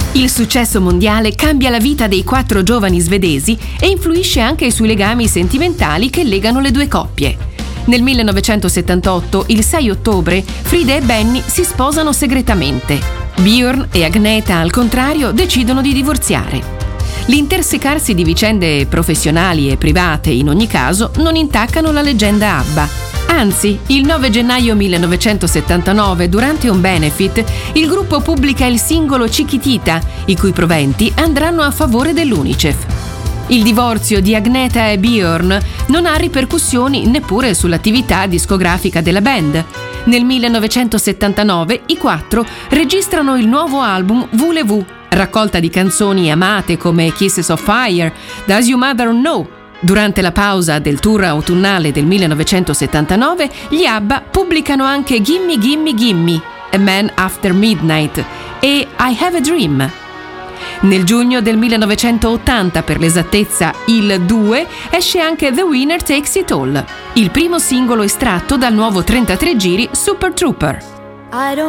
Il successo mondiale cambia la vita dei 4 giovani svedesi e influisce anche sui legami sentimentali che legano le due coppie. Nel 1978, il 6 ottobre, Frida e Benny si sposano segretamente. Björn e Agneta, al contrario, decidono di divorziare. L'intersecarsi di vicende professionali e private, in ogni caso, non intaccano la leggenda ABBA. Anzi, il 9 gennaio 1979, durante un benefit, il gruppo pubblica il singolo Chiquitita, i cui proventi andranno a favore dell'UNICEF. Il divorzio di Agneta e Björn non ha ripercussioni neppure sull'attività discografica della band. Nel 1979 i 4 registrano il nuovo album Voulez-vous, raccolta di canzoni amate come Kisses of Fire, Does Your Mother Know? Durante la pausa del tour autunnale del 1979, gli ABBA pubblicano anche Gimme Gimme Gimme, A Man After Midnight e I Have a Dream. Nel giugno del 1980, per l'esattezza il 2, esce anche The Winner Takes It All, il primo singolo estratto dal nuovo 33 giri Super Trooper.